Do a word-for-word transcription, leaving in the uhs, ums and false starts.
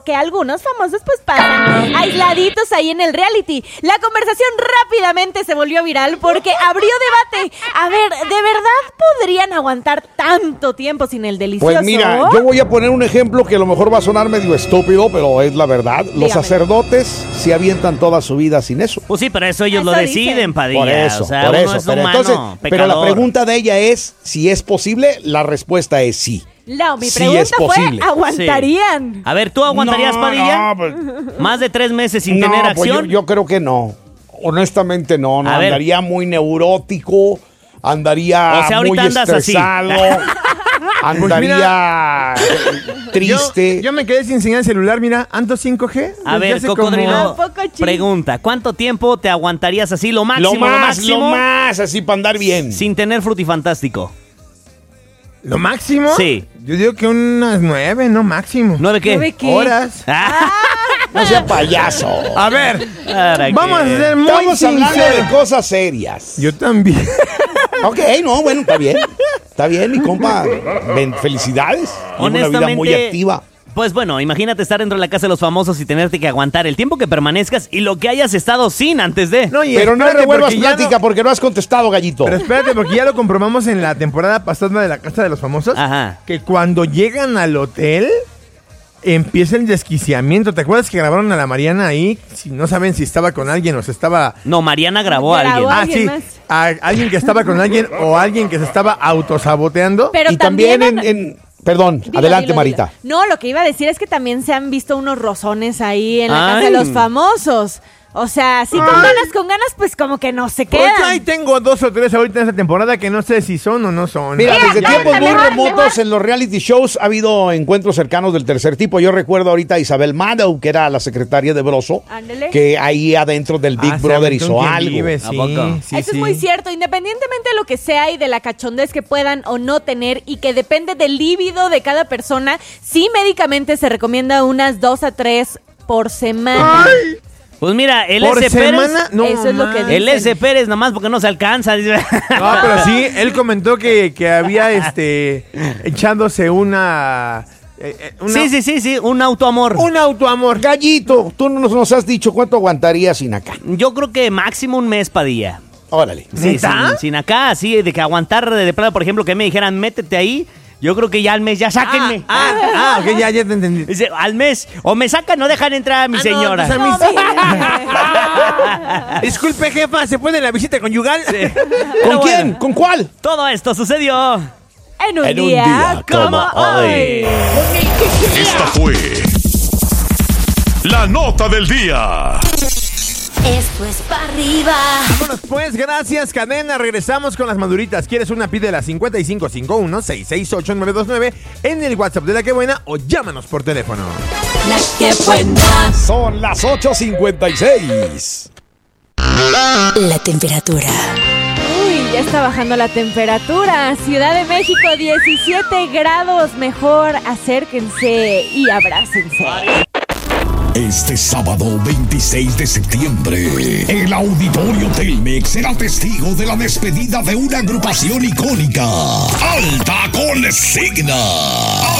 que algunos famosos pues pasan aisladitos ahí en el reality. La conversación rápidamente se volvió viral porque abrió debate. A ver, ¿de verdad podrían aguantar tanto tiempo sin el delicioso? Pues mira, yo voy a poner un ejemplo que a lo mejor va a sonar medio estúpido, pero es la verdad. Los Dígame. sacerdotes se avientan toda su vida sin eso. Pues sí, pero eso ellos Eso lo dicen. deciden, Padilla. Por eso, o sea, por uno eso. es Pero, humano, entonces, pero la pecador. pregunta de ella es si es posible. La respuesta es sí. No, mi Sí pregunta es fue, posible. ¿aguantarían? A ver, ¿tú aguantarías, No, Padilla? no, pues, Más de tres meses sin no, tener pues yo, acción. yo creo que no. Honestamente no. no A ver. andaría muy neurótico. Andaría O sea, ahorita muy andas así. estresado. Andaría triste. Yo, yo me quedé sin señal celular, mira, ando cinco G. A desde ver, hace Cocodrilo, como- ¿A poco, chin? pregunta, ¿cuánto tiempo te aguantarías así? Lo máximo, lo más, lo máximo, lo más, así para andar bien. sin tener frutifantástico. ¿Lo máximo? Sí. Yo digo que unas nueve, no máximo. ¿Nueve qué? ¿Nueve qué? Horas. Ah, No sea payaso. A ver, ¿para vamos a qué? ser muy Estamos hablando de sinceros. cosas serias. Yo también. Ok, no, bueno, está bien. Está bien, mi compa. Ven, felicidades. Lleva una vida muy Honestamente, activa. Pues bueno, imagínate estar dentro de la casa de los famosos y tenerte que aguantar el tiempo que permanezcas y lo que hayas estado sin antes de. No, y Pero no espérate, revuelvas porque ya plática no- porque no has contestado, gallito. Pero espérate, porque ya lo comprobamos en la temporada pasada de la Casa de los Famosos. Ajá. Que cuando llegan al hotel, empieza el desquiciamiento. ¿Te acuerdas que grabaron a la Mariana ahí? Si no saben si estaba con alguien o se estaba... No, Mariana grabó a Grabó alguien. a- Ah, ¿Alguien sí. más? A alguien que estaba con alguien o alguien que se estaba autosaboteando. Pero y también, en, han- en- Perdón, Dilo, adelante, dilo, Marita. dilo. No, lo que iba a decir es que también se han visto unos rozones ahí en la casa Ay. de los famosos. O sea, sí con Ay. ganas, con ganas, pues como que no se Pues quedan. ahí tengo dos o tres ahorita en esta temporada que no sé si son o no son. Mira, Mira, desde ya, tiempos muy mejor, remotos mejor. en los reality shows ha habido encuentros cercanos del tercer tipo. Yo recuerdo ahorita a Isabel Maddow, que era la secretaria de Broso, Ándele. que ahí adentro del Big Ah, se Brother aventó hizo un quien algo. vive, ¿A sí, poco? sí, Eso sí. es muy cierto, independientemente de lo que sea y de la cachondez que puedan o no tener y que depende del líbido de cada persona, sí médicamente se recomienda unas dos a tres por semana. Pues mira, el ¿Por S. Pérez. semana? No, Eso es lo que man. dice. El S. Pérez nomás porque no se alcanza. dice. No, pero sí, él comentó que, que había este echándose una, eh, eh, una Sí, sí, sí, sí, un autoamor. un autoamor. Gallito, tú no nos, nos has dicho cuánto aguantarías sin acá. Yo creo que máximo un mes, Padilla. Órale. Sí, ¿Neta? sin, sin acá, así de que aguantar de, de plano, por ejemplo, que me dijeran, métete ahí. Yo creo que ya al mes, ya sáquenme. Ah, ah, ah, ok, ya, ya te entendí. Dice, al mes, o me sacan, no dejan entrar a mi Ah, no, señora. pues a mí No, sí. Disculpe, jefa, ¿se puede la visita conyugal? ¿Con Pero quién? bueno. ¿Con cuál? Todo esto sucedió. En un, En un día, día como como hoy. Esta fue la nota del día. Esto es para arriba. Vámonos pues, gracias, cadena. Regresamos con las maduritas. ¿Quieres una? Pídela cincuenta y cinco cincuenta y uno, seiscientos sesenta y ocho, nueve dos nueve en el WhatsApp de La Que Buena o llámanos por teléfono. La que buena. Son las ocho cincuenta y seis. La temperatura. Uy, ya está bajando la temperatura. Ciudad de México, diecisiete grados. Mejor acérquense y abrácense. Este sábado veintiséis de septiembre, el Auditorio Telmex será testigo de la despedida de una agrupación icónica. Alta Consigna.